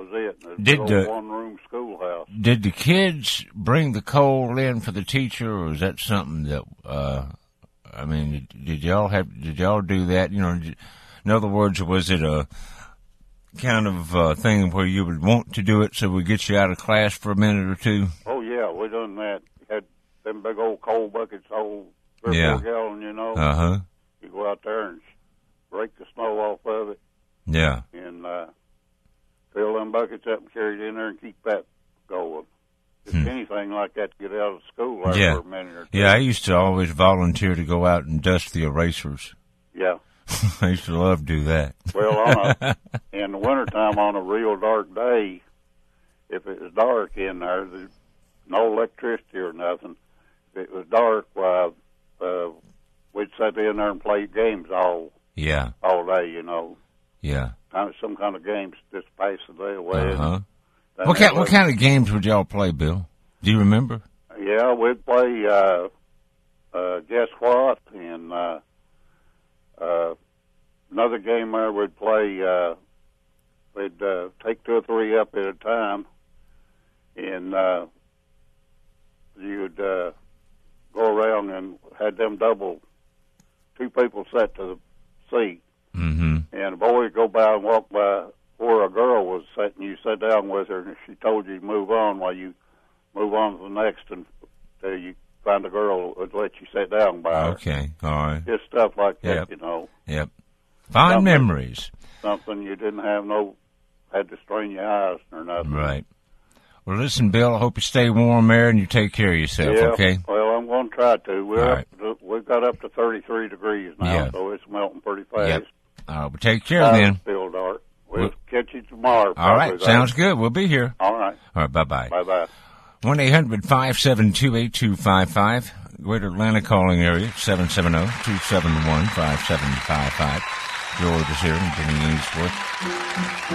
was it. It was a one-room schoolhouse. Did the kids bring the coal in for the teacher, or was that something that, did y'all do that? You know, in other words, was it a kind of thing where you would want to do it so we get you out of class for a minute or two? Oh, yeah, we done that. Had them big old coal buckets, old 3 or 4 gallon, you know. Uh-huh. You go out there and break the snow off of it. Yeah. And fill them buckets up and carry it in there and keep that going. Just anything like that to get out of school for a minute or two. Yeah, I used to always volunteer to go out and dust the erasers. Yeah. I used to love to do that. Well, in the wintertime on a real dark day, if it was dark in there, there's no electricity or nothing. If it was dark, we'd sit in there and play games all day, you know. Yeah. Some kind of games just pass the day away. Uh-huh. What kind of games would y'all play, Bill? Do you remember? Yeah, we'd play Guess What, and another game there we'd play, we'd take 2 or 3 up at a time, and you'd go around and had them 2 people set to the seat. Mm-hmm. And a boy would go by and walk by where a girl was sitting. You sit down with her, and if she told you to move on, while you move on to the next until you find a girl that would let you sit down by her. Okay, all right. Just stuff like that, you know. Yep. Fond memories. Something you didn't had to strain your eyes or nothing. Right. Well, listen, Bill, I hope you stay warm there and you take care of yourself, okay? Well, I'm going to try to. We've got up to 33 degrees now, so it's melting pretty fast. Yep. All right, well, take care then. Still dark. We'll catch you tomorrow. All right, sounds good. We'll be here. All right. All right, bye-bye. Bye-bye. 1-800-572-8255. Greater Atlanta calling area, 770-271-5755. George is here in Benny Ainsworth.